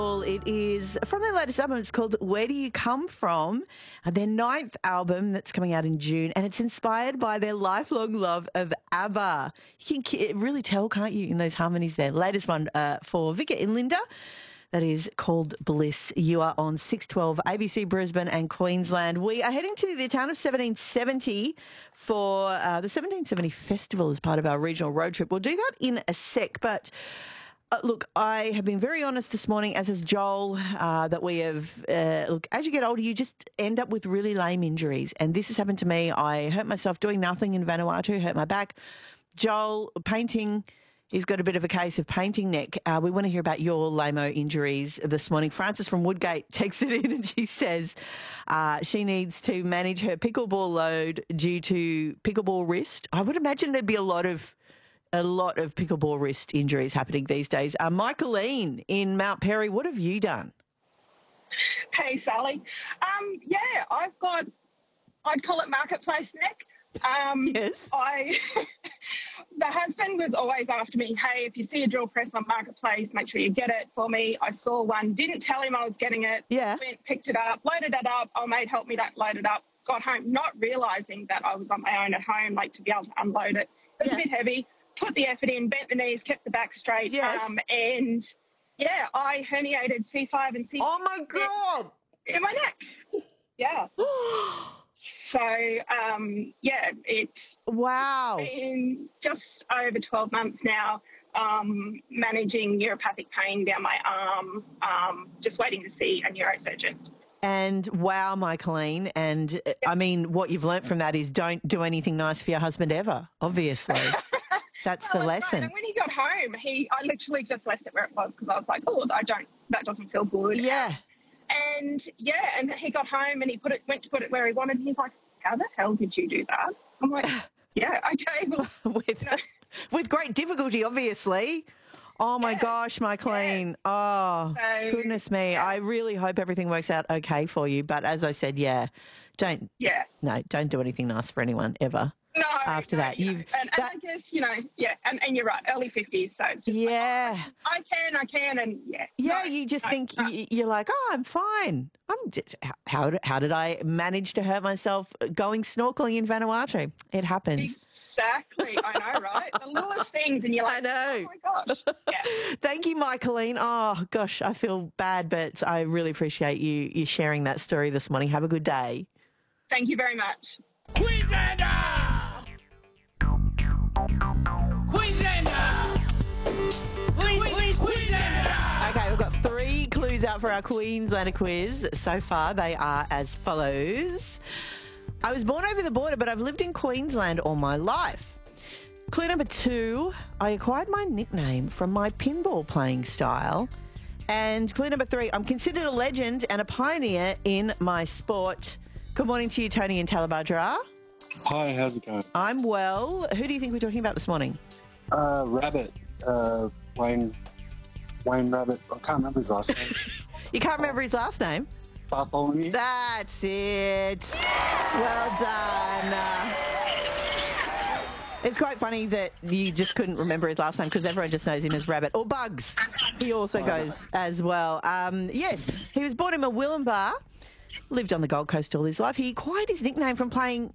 Well, it is from their latest album. It's called Where Do You Come From? Their ninth album that's coming out in June, and it's inspired by their lifelong love of ABBA. You can really tell, can't you, in those harmonies there. Latest one for Vika and Linda. That is called Bliss. You are on 612 ABC Brisbane and Queensland. We are heading to the town of 1770 for the 1770 Festival as part of our regional road trip. We'll do that in a sec, but... look, I have been very honest this morning, as has Joel, that we have, look, as you get older, you just end up with really lame injuries. And this has happened to me. I hurt myself doing nothing in Vanuatu, hurt my back. Joel, painting, he's got a bit of a case of painting neck. We want to hear about your lame-o injuries this morning. Frances from Woodgate takes it in and she says she needs to manage her pickleball load due to pickleball wrist. I would imagine there'd be a lot of pickleball wrist injuries happening these days. Michaeline in Mount Perry, what have you done? Hey, Sally. I've got, I'd call it marketplace neck. Yes. The husband was always after me, hey, if you see a drill press on Marketplace, make sure you get it for me. I saw one, didn't tell him I was getting it. Yeah. Went, picked it up, loaded it up. Oh, mate, help me load it up. Got home, not realising that I was on my own at home, like to be able to unload it. It was a bit heavy. Put the effort in, bent the knees, kept the back straight. Yes. I herniated C5 and C6. Oh, my God. In my neck. Yeah. So, it's Wow. been just over 12 months now, managing neuropathic pain down my arm, just waiting to see a neurosurgeon. And wow, Michaeline. And I mean, what you've learnt from that is don't do anything nice for your husband ever, obviously. That's the lesson. Right. And when he got home, I literally just left it where it was because I was like, oh, that doesn't feel good. Yeah. And he got home and he went to put it where he wanted. And he's like, how the hell did you do that? I'm like, yeah, okay. Well, with great difficulty, obviously. Oh, my gosh, Michaeline. Yeah. Oh, goodness me. Yeah. I really hope everything works out okay for you. But as I said, don't do anything nice for anyone ever. No, after that, and I guess and you're right, early 50s, so it's just I can, and you just think you're like, oh, I'm fine. How did I manage to hurt myself going snorkeling in Vanuatu? It happens. Exactly, I know, right? The littlest things, and you're like, I know. Oh my gosh. Yeah. Thank you, Michaeline. Oh gosh, I feel bad, but I really appreciate you sharing that story this morning. Have a good day. Thank you very much. Queenslander! Okay, we've got 3 clues out for our Queenslander quiz. So far, they are as follows. I was born over the border, but I've lived in Queensland all my life. Clue number 2, I acquired my nickname from my pinball playing style. And clue number 3, I'm considered a legend and a pioneer in my sport. Good morning to you, Tony in Talabudra. Hi, how's it going? I'm well. Who do you think we're talking about this morning? Rabbit. Wayne Rabbit. I can't remember his last name. You can't remember his last name? Bartholomew. That's it. Well done. It's quite funny that you just couldn't remember his last name because everyone just knows him as Rabbit. Or Bugs. He also goes as well. Yes, he was born in Murwillumbah. Lived on the Gold Coast all his life. He acquired his nickname from playing